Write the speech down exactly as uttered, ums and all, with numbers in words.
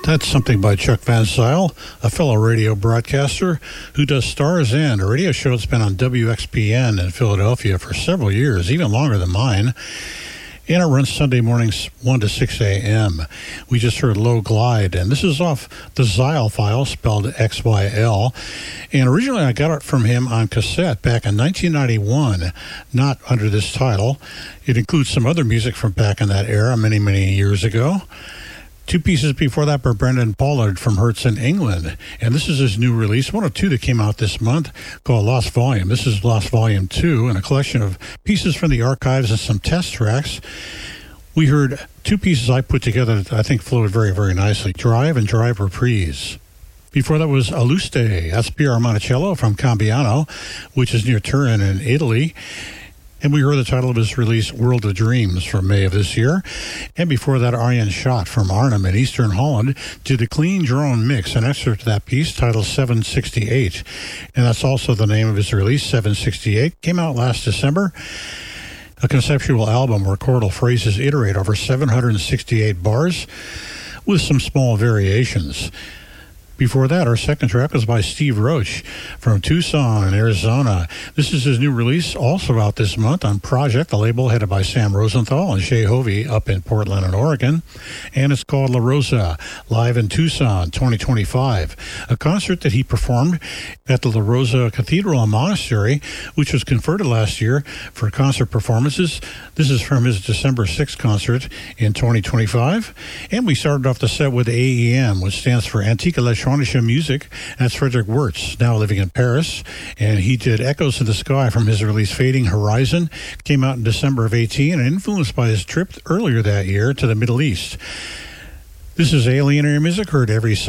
That's something by Chuck Van Zyl, a fellow radio broadcaster who does Stars End, a radio show that's been on W X P N in Philadelphia for several years, even longer than mine. And it runs Sunday mornings one to six a.m. We just heard Low Glide, and this is off the Zyl file, spelled X Y L. And originally I got it from him on cassette back in nineteen ninety-one, not under this title. It includes some other music from back in that era, many, many years ago. Two pieces before that were Brendan Pollard from Hertz in England. And this is his new release, one of two that came out this month, called Lost Volume. This is Lost Volume two, and a collection of pieces from the archives and some test tracks. We heard two pieces I put together that I think flowed very, very nicely, Drive and Drive Reprise. Before that was Aluste, that's Piero Monticello from Cambiano, which is near Turin in Italy. And we heard the title of his release, World of Dreams, from May of this year. And before that, Arjen Schot from Arnhem in Eastern Holland did a clean drone mix, an excerpt of that piece titled seven sixty-eight. And that's also the name of his release, seven sixty-eight. Came out last December. A conceptual album where chordal phrases iterate over seven hundred sixty-eight bars with some small variations. Before that, our second track was by Steve Roach from Tucson, Arizona. This is his new release, also out this month on Project, a label headed by Sam Rosenthal and Shay Hovey up in Portland and Oregon. And it's called La Rosa, live in Tucson, twenty twenty-five. A concert that he performed at the La Rosa Cathedral and Monastery, which was converted last year for concert performances. This is from his December sixth concert in twenty twenty-five. And we started off the set with A E M, which stands for Antique Electronica Music. That's Frederick Wirtz, now living in Paris, and he did Echoes in the Sky from his release Fading Horizon. Came out in December of eighteen and influenced by his trip earlier that year to the Middle East. This is Alien Air Music, heard every Sunday